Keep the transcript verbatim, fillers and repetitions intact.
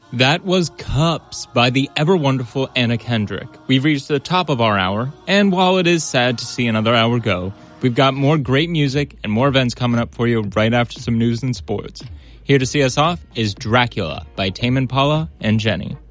That was Cups by the ever-wonderful Anna Kendrick. We've reached the top of our hour, and while it is sad to see another hour go, we've got more great music and more events coming up for you right after some news and sports. Here to see us off is Dracula by Tame Impala and Jenny.